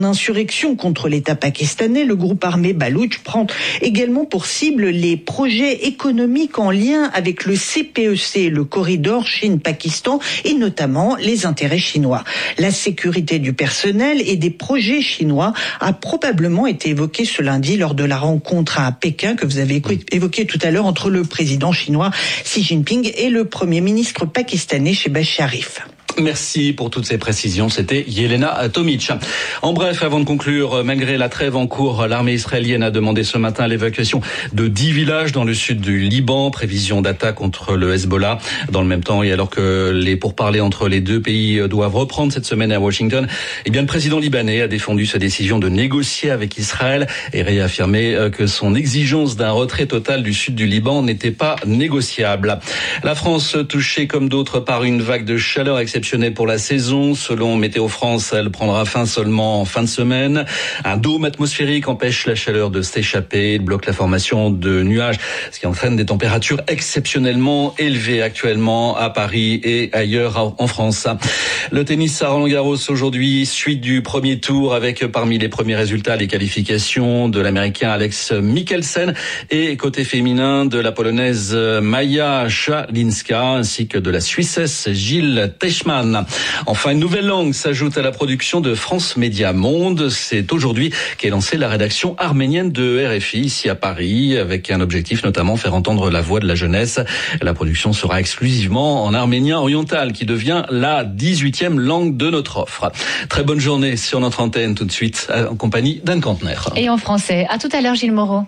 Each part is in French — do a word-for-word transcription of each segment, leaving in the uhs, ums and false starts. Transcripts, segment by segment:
Insurrection contre l'État pakistanais, le groupe armé Baloutch prend également pour cible les projets économiques en lien avec le C P E C, le corridor Chine-Pakistan, et notamment les intérêts chinois. La sécurité du personnel et des projets chinois a probablement été évoquée ce lundi lors de la rencontre à Pékin que vous avez évoquée tout à l'heure entre le président chinois Xi Jinping et le premier ministre pakistanais Shehbaz Sharif. Merci pour toutes ces précisions. C'était Yelena Tomic. En bref, avant de conclure, malgré la trêve en cours, l'armée israélienne a demandé ce matin l'évacuation de dix villages dans le sud du Liban. Prévision d'attaque contre le Hezbollah. Dans le même temps, et alors que les pourparlers entre les deux pays doivent reprendre cette semaine à Washington, eh bien, le président libanais a défendu sa décision de négocier avec Israël et réaffirmé que son exigence d'un retrait total du sud du Liban n'était pas négociable. La France, touchée comme d'autres par une vague de chaleur exceptionnelle pour la saison. Selon Météo France, elle prendra fin seulement en fin de semaine. Un dôme atmosphérique empêche la chaleur de s'échapper. Il bloque la formation de nuages, ce qui entraîne des températures exceptionnellement élevées actuellement à Paris et ailleurs en France. Le tennis à Roland-Garros aujourd'hui, suite du premier tour avec parmi les premiers résultats les qualifications de l'Américain Alex Mikkelsen et côté féminin de la Polonaise Maja Szalinska ainsi que de la Suissesse Gilles Teichmann. Enfin, une nouvelle langue s'ajoute à la production de France Média Monde. C'est aujourd'hui qu'est lancée la rédaction arménienne de R F I ici à Paris, avec un objectif notamment faire entendre la voix de la jeunesse. La production sera exclusivement en arménien oriental, qui devient la dix-huitième langue de notre offre. Très bonne journée sur notre antenne, tout de suite en compagnie d'Anne Kantner. Et en français. À tout à l'heure, Gilles Moreau.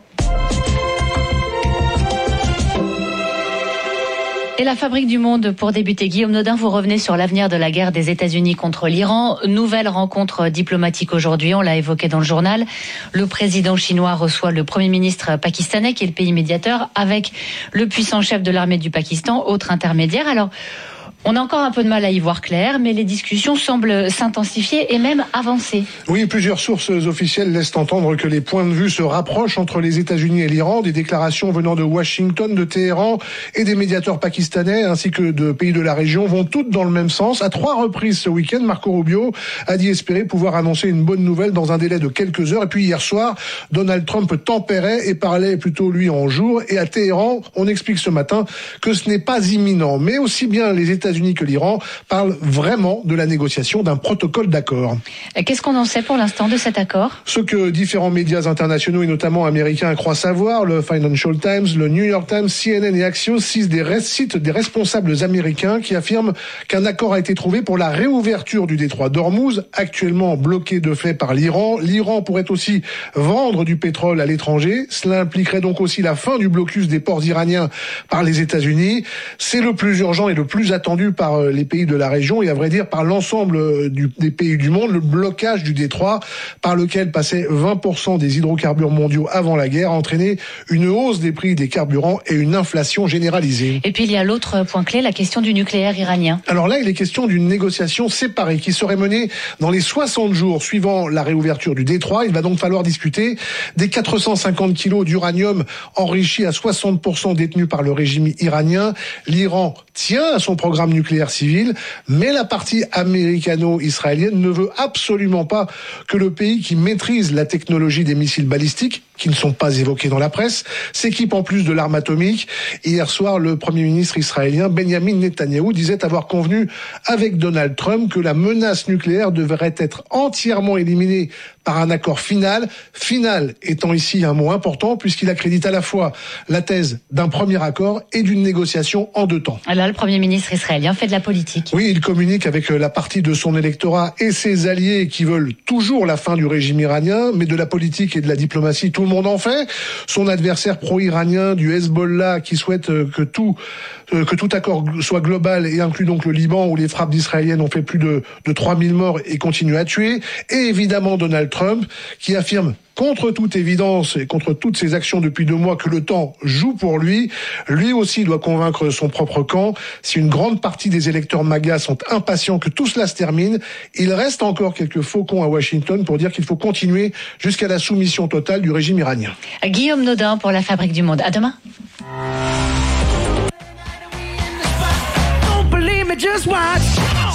Et la fabrique du monde, pour débuter, Guillaume Nodin, vous revenez sur l'avenir de la guerre des États-Unis contre l'Iran. Nouvelle rencontre diplomatique aujourd'hui, on l'a évoqué dans le journal. Le président chinois reçoit le premier ministre pakistanais, qui est le pays médiateur, avec le puissant chef de l'armée du Pakistan, autre intermédiaire. Alors, on a encore un peu de mal à y voir clair, mais les discussions semblent s'intensifier et même avancer. Oui, plusieurs sources officielles laissent entendre que les points de vue se rapprochent entre les États-Unis et l'Iran. Des déclarations venant de Washington, de Téhéran et des médiateurs pakistanais ainsi que de pays de la région vont toutes dans le même sens. À trois reprises ce week-end, Marco Rubio a dit espérer pouvoir annoncer une bonne nouvelle dans un délai de quelques heures. Et puis hier soir, Donald Trump tempérait et parlait plutôt lui en jour. Et à Téhéran, on explique ce matin que ce n'est pas imminent. Mais aussi bien les États-Unis que l'Iran parlent vraiment de la négociation d'un protocole d'accord. Qu'est-ce qu'on en sait pour l'instant de cet accord ? Ce que différents médias internationaux et notamment américains croient savoir, le Financial Times, le New York Times, C N N et Axios citent des, citent des responsables américains qui affirment qu'un accord a été trouvé pour la réouverture du détroit d'Ormuz, actuellement bloqué de fait par l'Iran. L'Iran pourrait aussi vendre du pétrole à l'étranger. Cela impliquerait donc aussi la fin du blocus des ports iraniens par les États-Unis. C'est le plus urgent et le plus attendu par les pays de la région et à vrai dire par l'ensemble du, des pays du monde, le blocage du détroit par lequel passaient vingt pour cent des hydrocarbures mondiaux avant la guerre a entraîné une hausse des prix des carburants et une inflation généralisée. Et puis il y a l'autre point clé, la question du nucléaire iranien. Alors là, il est question d'une négociation séparée qui serait menée dans les soixante jours suivant la réouverture du détroit. Il va donc falloir discuter des quatre cent cinquante kilos d'uranium enrichi à soixante pour cent détenus par le régime iranien. L'Iran tient à son programme nucléaire civil, mais la partie américano-israélienne ne veut absolument pas que le pays qui maîtrise la technologie des missiles balistiques, qui ne sont pas évoqués dans la presse, s'équipe en plus de l'arme atomique. Hier soir, le Premier ministre israélien Benjamin Netanyahou disait avoir convenu avec Donald Trump que la menace nucléaire devrait être entièrement éliminée par un accord final. Final étant ici un mot important puisqu'il accrédite à la fois la thèse d'un premier accord et d'une négociation en deux temps. Là, le Premier ministre israélien fait de la politique. Oui, il communique avec la partie de son électorat et ses alliés qui veulent toujours la fin du régime iranien, mais de la politique et de la diplomatie, tout le monde en fait. Son adversaire pro-iranien du Hezbollah qui souhaite que tout que tout accord soit global et inclut donc le Liban où les frappes d'israéliennes ont fait plus de, de trois mille morts et continuent à tuer. Et évidemment Donald Trump qui affirme contre toute évidence et contre toutes ses actions depuis deux mois que le temps joue pour lui. Lui aussi doit convaincre son propre camp. Si une grande partie des électeurs MAGA sont impatients que tout cela se termine, il reste encore quelques faucons à Washington pour dire qu'il faut continuer jusqu'à la soumission totale du régime iranien. Guillaume Nodin pour la Fabrique du Monde. À demain. Just watch.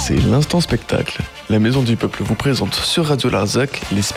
C'est l'instant spectacle. La Maison du Peuple vous présente sur Radio Larzac les